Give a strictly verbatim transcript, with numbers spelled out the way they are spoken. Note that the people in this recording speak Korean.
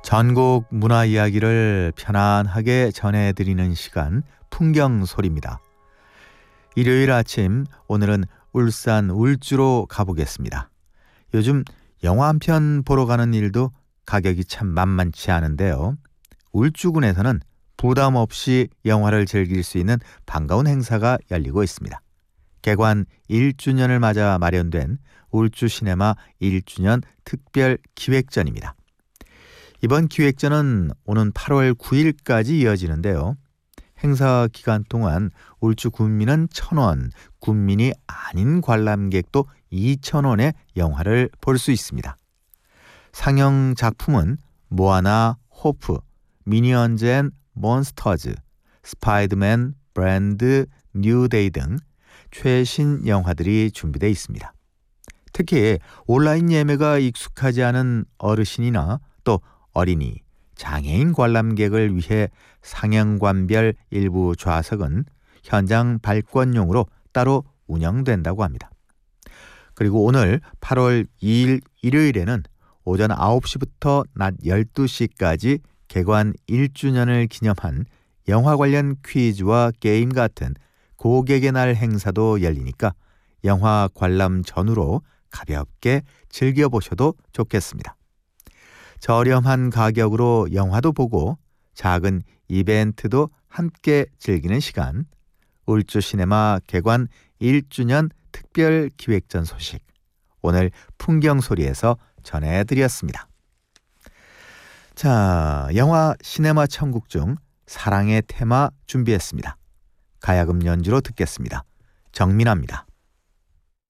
전국 문화 이야기를 편안하게 전해드리는 시간 풍경소리입니다. 일요일 아침 오늘은 울산 울주로 가보겠습니다. 요즘 영화 한 편 보러 가는 일도 가격이 참 만만치 않은데요. 울주군에서는 부담 없이 영화를 즐길 수 있는 반가운 행사가 열리고 있습니다. 개관 일 주년을 맞아 마련된 울주시네마 일 주년 특별 기획전입니다. 이번 기획전은 오는 팔월 구일까지 이어지는데요. 행사 기간 동안 울주 군민은 천 원, 군민이 아닌 관람객도 이천 원에 영화를 볼 수 있습니다. 상영 작품은 모아나, 호프, 미니언즈 앤 몬스터즈, 스파이더맨, 브랜드, 뉴데이 등 최신 영화들이 준비되어 있습니다. 특히 온라인 예매가 익숙하지 않은 어르신이나 또 어린이, 장애인 관람객을 위해 상영관별 일부 좌석은 현장 발권용으로 따로 운영된다고 합니다. 그리고 오늘 팔월 이일 일요일에는 오전 아홉 시부터 낮 열두 시까지 개관 일 주년을 기념한 영화 관련 퀴즈와 게임 같은 고객의 날 행사도 열리니까 영화 관람 전후로 가볍게 즐겨보셔도 좋겠습니다. 저렴한 가격으로 영화도 보고 작은 이벤트도 함께 즐기는 시간, 울주시네마 개관 일 주년 특별 기획전 소식, 오늘 풍경소리에서 전해드렸습니다. 자, 영화 시네마 천국 중 사랑의 테마 준비했습니다. 가야금 연주로 듣겠습니다. 정민아입니다.